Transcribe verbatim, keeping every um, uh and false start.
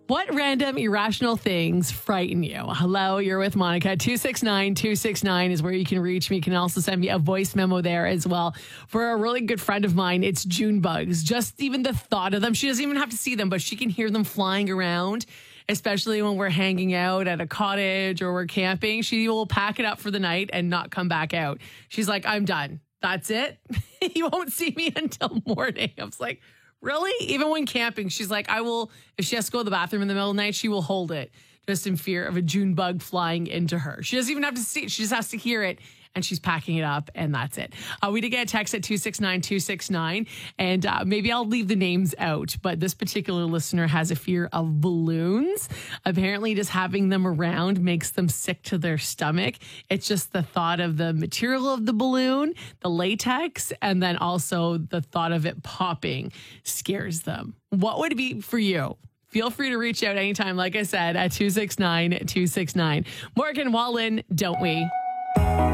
What random irrational things frighten you? Hello, you're with Monica. two six nine, two six nine is where you can reach me. You can also send me a voice memo there as well. For a really good friend of mine, it's June bugs. Just even the thought of them. She doesn't even have to see them, but she can hear them flying around, especially when we're hanging out at a cottage or we're camping. She will pack it up for the night and not come back out. She's like, I'm done. That's it. You won't see me until morning. I was like, really? Even when camping, she's like, I will, if she has to go to the bathroom in the middle of the night, she will hold it just in fear of a June bug flying into her. She doesn't even have to see it. She just has to hear it, and she's packing it up, and that's it. Uh, we did get a text at two six nine, two six nine, and uh, maybe I'll leave the names out, but this particular listener has a fear of balloons. Apparently, just having them around makes them sick to their stomach. It's just the thought of the material of the balloon, the latex, and then also the thought of it popping scares them. What would it be for you? Feel free to reach out anytime, like I said, at two six nine, two six nine. Morgan Wallen, don't we?